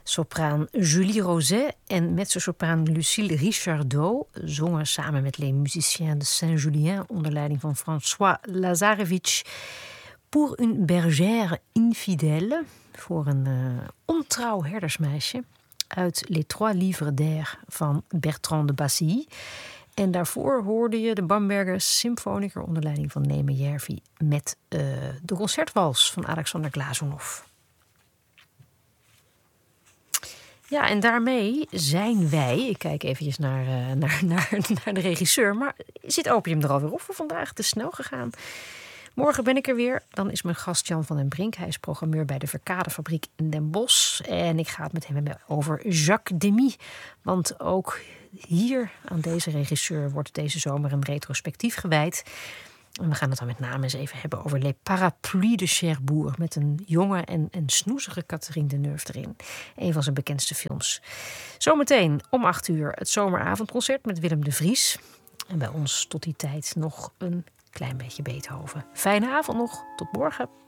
Sopraan Julie Roset en mezzosopraan Lucille Richardot zongen samen met Les Musiciens de Saint-Julien onder leiding van François Lazarevich Pour une bergère infidèle, voor een ontrouw herdersmeisje, uit Les Trois Livres d'Air van Bertrand de Bassy. En daarvoor hoorde je de Bamberger Symfoniker onder leiding van Neeme Järvi met de concertwals van Alexander Glazunov. Ja, en daarmee zijn wij, ik kijk eventjes naar de regisseur, maar zit Opium er alweer op voor vandaag? Te snel gegaan. Morgen ben ik er weer. Dan is mijn gast Jan van den Brink. Hij is programmeur bij de Verkadefabriek in Den Bosch. En ik ga het met hem hebben over Jacques Demy. Want ook hier aan deze regisseur wordt deze zomer een retrospectief gewijd. En we gaan het dan met name eens even hebben over Les Parapluies de Cherbourg. Met een jonge en snoezige Catherine Deneuve erin. Een van zijn bekendste films. Zometeen om 8:00 het zomeravondconcert met Willem de Vries. En bij ons tot die tijd nog een klein beetje Beethoven. Fijne avond nog. Tot morgen.